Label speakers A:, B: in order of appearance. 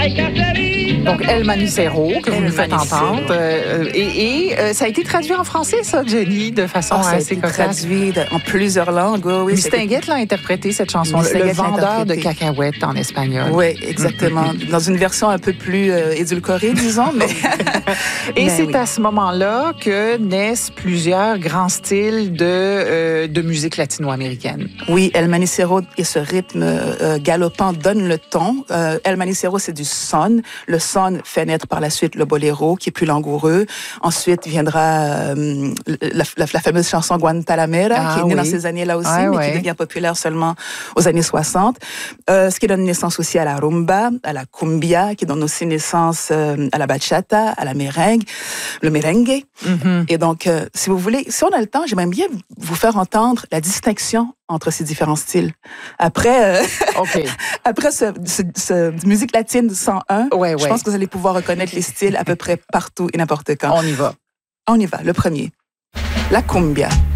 A: Donc, El Manicero, que vous nous faites entendre. Ça a été traduit en français, ça, Jenny, de façon assez cocasse.
B: Ça a été traduit en plusieurs langues. Oui,
A: Mistinguett l'a interprété, cette chanson-là. Le vendeur de cacahuètes en espagnol.
B: Oui, exactement. Dans une version un peu plus édulcorée, disons. Mais...
A: Et c'est à ce moment-là que naissent plusieurs grands styles de musique latino-américaine.
B: Oui, El Manicero et ce rythme galopant donne le ton. El Manicero, c'est du son. Le son fait naître par la suite le boléro, qui est plus langoureux. Ensuite viendra la fameuse chanson Guantanamera, qui est née dans ces années-là aussi, mais qui devient populaire seulement aux années 60. Ce qui donne naissance aussi à la rumba, à la cumbia, qui donne aussi naissance à la bachata, à la merengue, le merengue. Mm-hmm. Et donc, si vous voulez, si on a le temps, j'aimerais bien vous faire entendre la distinction entre ces différents styles. Après, après ce musique latine 101, je pense que vous allez pouvoir reconnaître les styles à peu près partout et n'importe quand.
A: On y va.
B: On y va. Le premier, la cumbia.